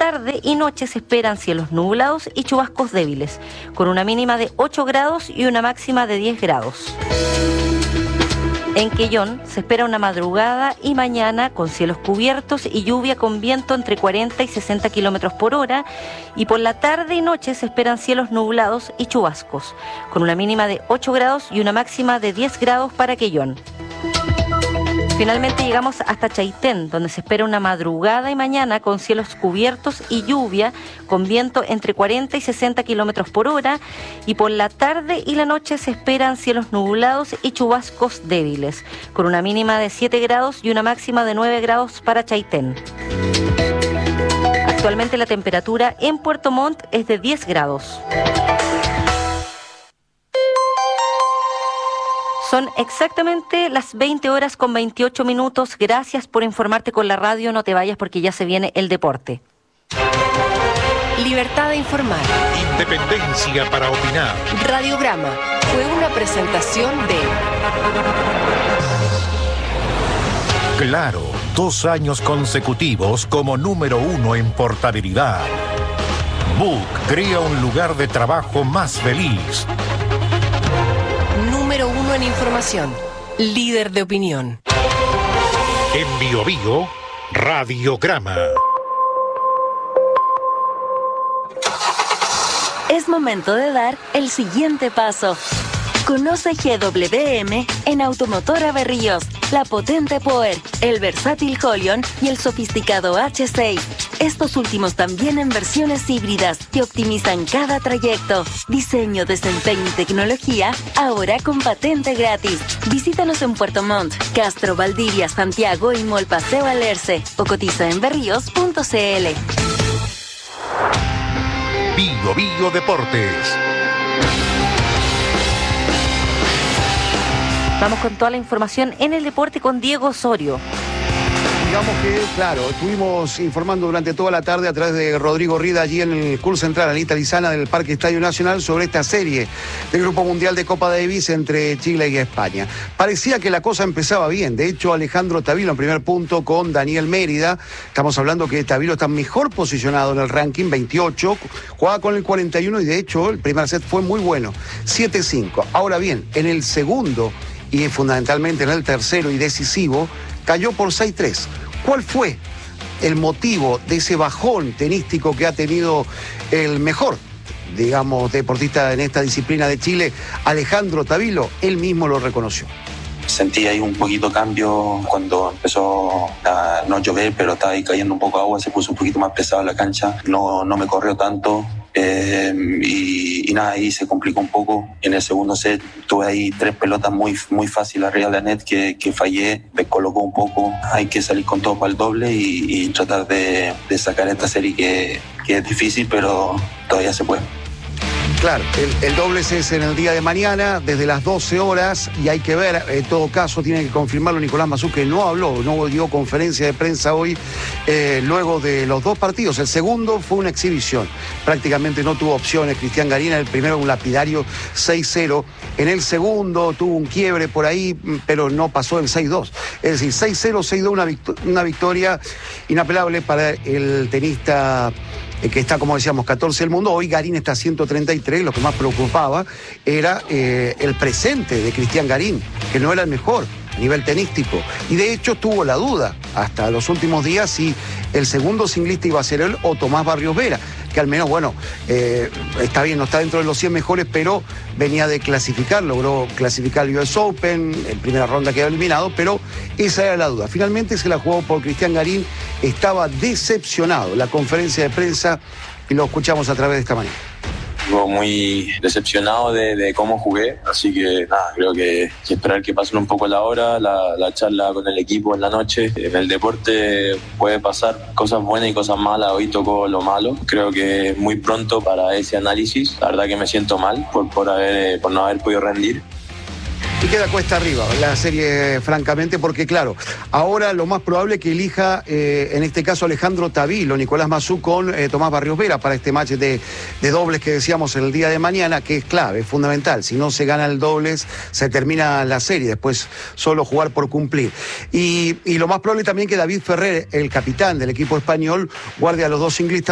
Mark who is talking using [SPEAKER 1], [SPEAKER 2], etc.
[SPEAKER 1] tarde y noche se esperan cielos nublados y chubascos débiles, con una mínima de 8 grados y una máxima de 10 grados. En Quellón se espera una madrugada y mañana con cielos cubiertos y lluvia con viento entre 40 y 60 kilómetros por hora, y por la tarde y noche se esperan cielos nublados y chubascos, con una mínima de 8 grados y una máxima de 10 grados para Quellón. Finalmente llegamos hasta Chaitén, donde se espera una madrugada y mañana con cielos cubiertos y lluvia, con viento entre 40 y 60 kilómetros por hora, y por la tarde y la noche se esperan cielos nublados y chubascos débiles, con una mínima de 7 grados y una máxima de 9 grados para Chaitén. Actualmente la temperatura en Puerto Montt es de 10 grados. Son exactamente las 20 horas con 28 minutos. Gracias por informarte con la radio. No te vayas porque ya se viene el deporte.
[SPEAKER 2] Libertad de informar.
[SPEAKER 3] Independencia para opinar.
[SPEAKER 2] Radiograma fue una presentación de...
[SPEAKER 3] Claro, 2 años consecutivos como número 1 en portabilidad. Book crea un lugar de trabajo más feliz.
[SPEAKER 2] Número 1 en información. Líder de opinión.
[SPEAKER 3] En Bio Bio, Radiograma.
[SPEAKER 4] Es momento de dar el siguiente paso. Conoce GWM en Automotora Berríos, la potente Power, el versátil Holion y el sofisticado H6. Estos últimos también en versiones híbridas que optimizan cada trayecto. Diseño, desempeño y tecnología, ahora con patente gratis. Visítanos en Puerto Montt, Castro, Valdivia, Santiago y Mall Paseo Alerce o cotiza en berríos.cl.
[SPEAKER 3] Bio Bio Deportes.
[SPEAKER 1] Vamos con toda la información en el deporte con Diego Osorio.
[SPEAKER 5] Digamos que, claro, estuvimos informando durante toda la tarde a través de Rodrigo Rida allí en el Club Central, Anita Lizana del Parque Estadio Nacional, sobre esta serie del Grupo Mundial de Copa Davis entre Chile y España. Parecía que la cosa empezaba bien. De hecho, Alejandro Tavilo en primer punto con Daniel Mérida. Estamos hablando que Tavilo está mejor posicionado en el ranking, 28. Jugaba con el 41 y de hecho el primer set fue muy bueno, 7-5. Ahora bien, en el segundo y fundamentalmente en el tercero y decisivo, cayó por 6-3. ¿Cuál fue el motivo de ese bajón tenístico que ha tenido el mejor, digamos, deportista en esta disciplina de Chile, Alejandro Tavilo? Él mismo lo reconoció.
[SPEAKER 6] Sentí ahí un poquito cambio cuando empezó a no llover, pero estaba ahí cayendo un poco agua, se puso un poquito más pesado la cancha, no me corrió tanto. Y nada, ahí se complicó un poco. En el segundo set tuve ahí 3 pelotas muy fáciles arriba de la net que fallé, me colocó un poco. Hay que salir con todo para el doble y tratar de sacar esta serie que es difícil, pero todavía se puede.
[SPEAKER 5] Claro, el dobles es en el día de mañana, desde las 12 horas, y hay que ver, en todo caso, tiene que confirmarlo Nicolás Mazú, que no habló, no dio conferencia de prensa hoy, luego de los 2 partidos. El segundo fue una exhibición, prácticamente no tuvo opciones. Cristian Garín, el primero un lapidario 6-0, en el segundo tuvo un quiebre por ahí, pero no pasó el 6-2. Es decir, 6-0, 6-2, una victoria inapelable para el tenista que está, como decíamos, 14 del mundo. Hoy Garín está a 133, lo que más preocupaba era el presente de Cristian Garín, que no era el mejor a nivel tenístico. Y de hecho tuvo la duda hasta los últimos días si el segundo singlista iba a ser él o Tomás Barrios Vera, que al menos, bueno, está bien, no está dentro de los 100 mejores, pero venía de clasificar, logró clasificar el US Open, en primera ronda quedó eliminado, pero esa era la duda. Finalmente se la jugó por Cristian Garín, estaba decepcionado. La conferencia de prensa, y lo escuchamos a través de esta manera.
[SPEAKER 6] Muy decepcionado de cómo jugué, así que nada, creo que esperar que pasen un poco la hora, la charla con el equipo en la noche. En el deporte puede pasar cosas buenas y cosas malas, hoy tocó lo malo. Creo que es muy pronto para ese análisis, la verdad que me siento mal por no haber podido rendir.
[SPEAKER 5] Y queda cuesta arriba la serie, francamente, porque claro, ahora lo más probable es que elija, en este caso, Alejandro Tavilo, Nicolás Mazú con Tomás Barrios Vera para este match de dobles que decíamos el día de mañana, que es clave, es fundamental. Si no se gana el dobles, se termina la serie, después solo jugar por cumplir. Y lo más probable también que David Ferrer, el capitán del equipo español, guarde a los 2 singlistas